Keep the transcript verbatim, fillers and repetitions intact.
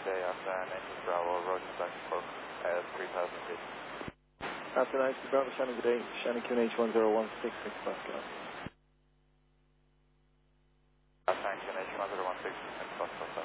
day after nineteen Bravo, Roger back to Cork at three thousand feet. After nineteen Bravo, Shannon, good day. Shannon Q N H one zero one six six Pascal. After nineteen Q N H one zero one six six Pascal.